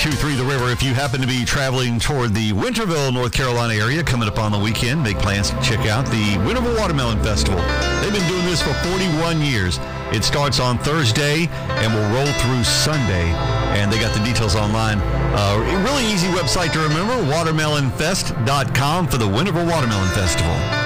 92.3 The River. If you happen to be traveling toward the Winterville, North Carolina area coming up on the weekend, make plans to check out the Winterville Watermelon Festival. They've been doing this for 41 years. It starts on Thursday and will roll through Sunday, and they got the details online. Really easy website to remember, watermelonfest.com for the Winterville Watermelon Festival.